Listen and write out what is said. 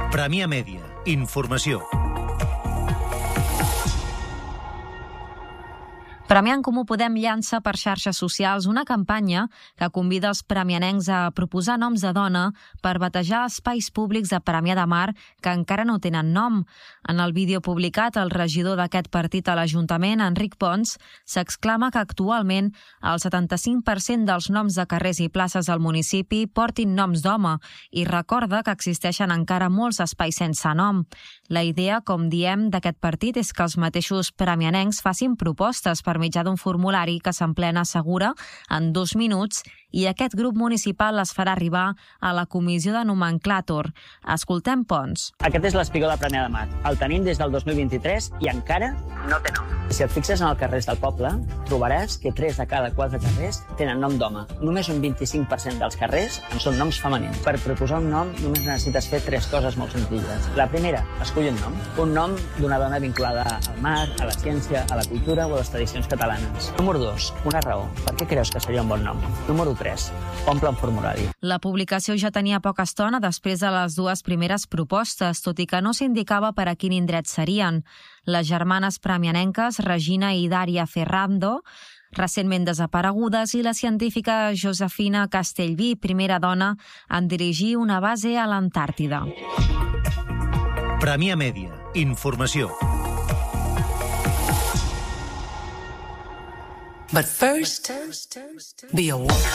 Premià Mèdia. Informació. Premià en Comú Podem llança per xarxes socials una campanya que convida els premianencs a proposar noms de dona per batejar espais públics de Premià de Mar que encara no tenen nom. En el vídeo publicat, el regidor d'aquest partit a l'Ajuntament, Enric Pons, s'exclama que actualment el 75% dels noms de carrers i places del municipi portin noms d'home i recorda que existeixen encara molts espais sense nom. La idea, com diem, d'aquest partit és que els mateixos premianencs facin propostes per mitjà d'un formulari que s'emplena segura en 2 minuts i aquest grup municipal les farà arribar a la comissió de nomenclàtor. Escoltem Pons. Aquest és l'espigó de Premià de Mar. El tenim des del 2023 i encara no té nom. Si et fixes en els carrers del poble, trobaràs que 3 de cada 4 carrers tenen nom d'home. Només un 25% dels carrers en són noms femenins. Per proposar un nom només necessites fer 3 coses molt senzilles. La primera, escull un nom. Un nom d'una dona vinculada al mar, a la ciència, a la cultura o a les tradicions catalanes. Número 2, una raó. Per què creus que seria un bon nom? Número 3, omple un formulari. La publicació ja tenia poca estona després de les 2 primeres propostes, tot i que no s'indicava per a quin indret serien. Les germanes premianenques Regina i Dària Ferrando, recentment desaparegudes, i la científica Josefina Castellví, primera dona en dirigir una base a l'Antàrtida. Premià Mèdia. Informació. But first, be a woman.